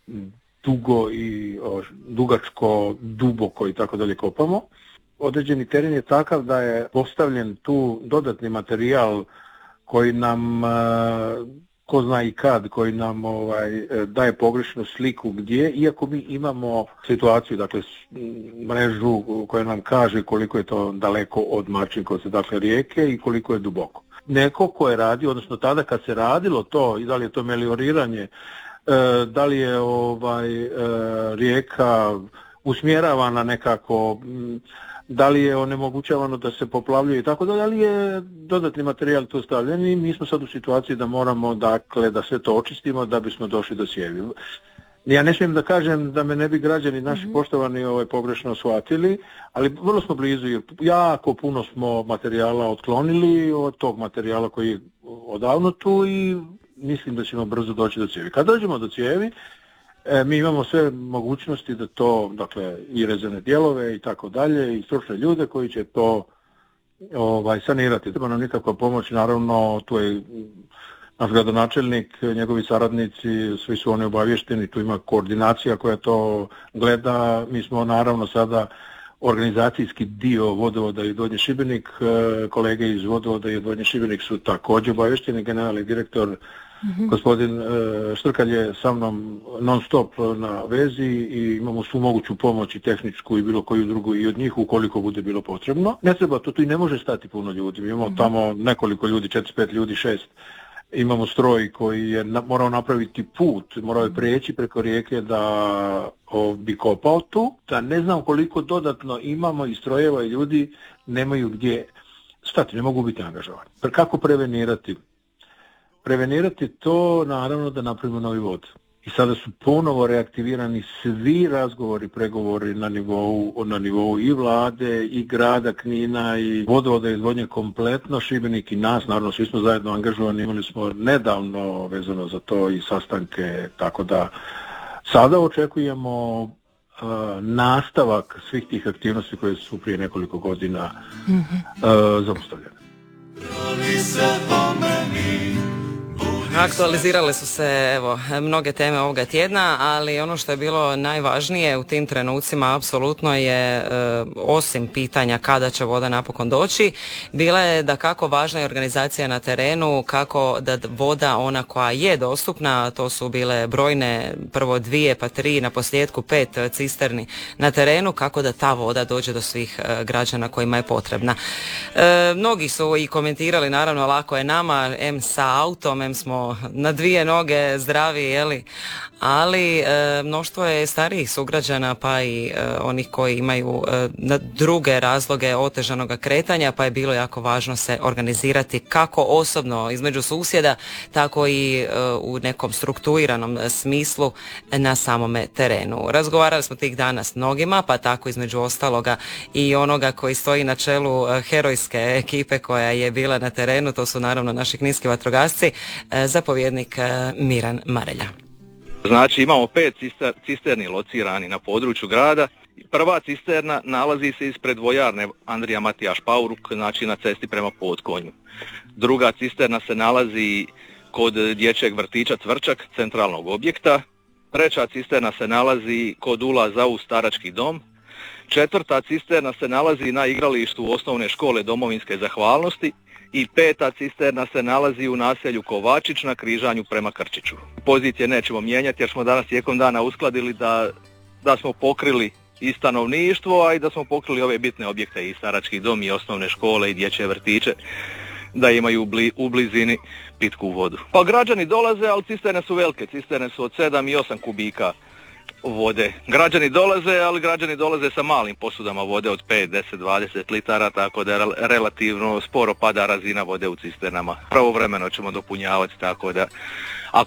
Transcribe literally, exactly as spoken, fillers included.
dugo i o, dugačko, duboko i tako dalje kopamo. Određeni teren je takav da je postavljen tu dodatni materijal koji nam, ko zna i kad, koji nam ovaj, daje pogrešnu sliku gdje, iako mi imamo situaciju, dakle mrežu koja nam kaže koliko je to daleko od Marčinkovca, dakle rijeke i koliko je duboko. Neko ko je radio, odnosno tada kad se radilo to, i da li je to melioriranje, da li je ovaj, rijeka usmjeravana nekako, da li je onemogućavano da se poplavljuje i tako da, da li je dodatni materijal tu stavljen i mi smo sad u situaciji da moramo, dakle, da sve to očistimo da bismo došli do cijevi. Ja ne smijem da kažem da me ne bi građani naši mm-hmm. poštovani ovaj, pogrešno shvatili, ali vrlo smo blizu jer jako puno smo materijala otklonili od tog materijala koji je odavno tu i mislim da ćemo brzo doći do cijevi. Kad dođemo do cijevi, E, mi imamo sve mogućnosti da to, dakle, i rezervne dijelove i tako dalje, i stručne ljude koji će to ovaj, sanirati. Treba nam nikakva pomoć, naravno, tu je naš gradonačelnik, njegovi saradnici, svi su oni obavješteni, tu ima koordinacija koja to gleda. Mi smo naravno sada organizacijski dio Vodovoda i Donji Šibenik, kolege iz Vodovoda i Donji Šibenik su također obavješteni, generalni direktor Mm-hmm. Gospodin e, Štrkalj je sa mnom non stop na vezi i imamo svu moguću pomoć i tehničku i bilo koju drugu i od njih ukoliko bude bilo potrebno. Ne treba to, tu i ne može stati puno ljudi. Mi imamo mm-hmm. tamo nekoliko ljudi, četiri, pet ljudi, šest. Imamo stroj koji je na, morao napraviti put, morao je prijeći preko rijeke da o, bi kopao tu. Da ne znam koliko dodatno imamo i strojeva i ljudi nemaju gdje stati, ne mogu biti angažovani. Kako prevenirati? Prevenirati to, naravno, da napravimo novi vod. I sada su ponovo reaktivirani svi razgovori, pregovori na nivou, na nivou i vlade, i grada Knina, i Vodovoda i Odvodnje kompletno, Šibenik i nas, naravno svi smo zajedno angažovani, imali smo nedavno vezano za to i sastanke, tako da sada očekujemo uh, nastavak svih tih aktivnosti koje su prije nekoliko godina mm-hmm. uh, zaustavljene. Aktualizirale su se evo mnoge teme ovoga tjedna, ali ono što je bilo najvažnije u tim trenucima apsolutno je e, osim pitanja kada će voda napokon doći, bila je da kako važna je organizacija na terenu, kako da voda ona koja je dostupna, to su bile brojne, prvo dvije pa tri, na posljedku pet cisterni na terenu, kako da ta voda dođe do svih e, građana kojima je potrebna. E, mnogi su i komentirali, naravno lako je nama, em sa autom, em smo na dvije noge zdravi, jeli, ali e, mnoštvo je starijih sugrađana pa i e, onih koji imaju e, druge razloge otežanog kretanja, pa je bilo jako važno se organizirati kako osobno između susjeda, tako i e, u nekom strukturiranom smislu na samome terenu. Razgovarali smo tih dana s mnogima, pa tako između ostaloga i onoga koji stoji na čelu herojske ekipe koja je bila na terenu, to su naravno naši kninski vatrogasci, e, zapovjednik Miran Marelja. Znači imamo pet cisterni locirani na području grada. Prva cisterna nalazi se ispred vojarne Andrija Matijaš Pauruk, znači na cesti prema Potkonju. Druga cisterna se nalazi kod dječjeg vrtića Cvrčak, centralnog objekta. Treća cisterna se nalazi kod ulaza u starački dom. Četvrta cisterna se nalazi na igralištu osnovne škole Domovinske zahvalnosti. I peta cisterna se nalazi u naselju Kovačić na križanju prema Krčiću. Pozicije nećemo mijenjati jer smo danas tijekom dana uskladili da, da smo pokrili i stanovništvo, a i da smo pokrili ove bitne objekte i starački dom i osnovne škole i dječje vrtiće, da imaju bli, u blizini pitku vodu. Pa građani dolaze, ali cisterne su velike, cisterne su od sedam i osam kubika vode. Građani dolaze, ali građani dolaze sa malim posudama vode od pet, deset, dvadeset litara, tako da relativno sporo pada razina vode u cisternama. Pravovremeno ćemo dopunjavati, tako da